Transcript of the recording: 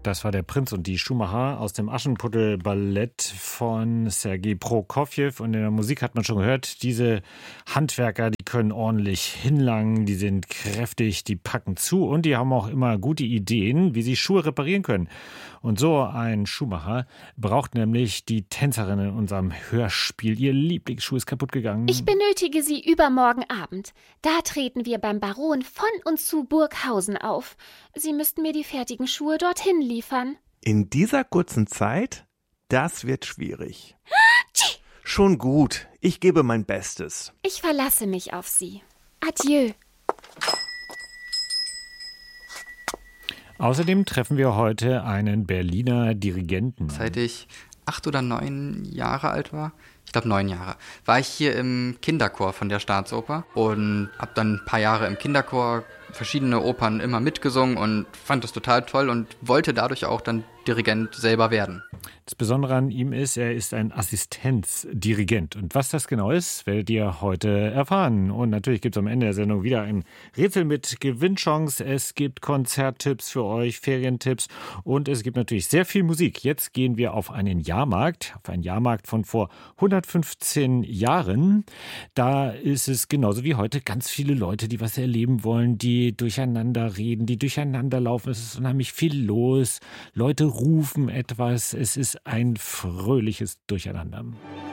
Das war der Prinz und die Schumacher aus dem Aschenputtel-Ballett von Sergei Prokofjew. Und in der Musik hat man schon gehört, diese Handwerker, die können ordentlich hinlangen, die sind kräftig, die packen zu und die haben auch immer gute Ideen, wie sie Schuhe reparieren können. Und so ein Schumacher braucht nämlich die Tänzerin in unserem Hörspiel. Ihr Lieblingsschuh ist kaputt gegangen. Ich benötige Sie übermorgen Abend. Da treten wir beim Baron von und zu Burghausen auf. Sie müssten mir die fertigen Schuhe dorthin liefern. In dieser kurzen Zeit? Das wird schwierig. Schon gut, ich gebe mein Bestes. Ich verlasse mich auf Sie. Adieu. Außerdem treffen wir heute einen Berliner Dirigenten. Seit ich 8 oder 9 Jahre alt war, ich glaube 9 Jahre, war ich hier im Kinderchor von der Staatsoper und habe dann ein paar Jahre im Kinderchor verschiedene Opern immer mitgesungen und fand das total toll und wollte dadurch auch dann Dirigent selber werden. Das Besondere an ihm ist, er ist ein Assistenzdirigent. Und was das genau ist, werdet ihr heute erfahren. Und natürlich gibt es am Ende der Sendung wieder ein Rätsel mit Gewinnchance. Es gibt Konzerttipps für euch, Ferientipps und es gibt natürlich sehr viel Musik. Jetzt gehen wir auf einen Jahrmarkt von vor 115 Jahren. Da ist es genauso wie heute ganz viele Leute, die was erleben wollen, die durcheinander reden, die durcheinander laufen. Es ist unheimlich viel los. Leute rufen etwas. Es ist ein fröhliches Durcheinander.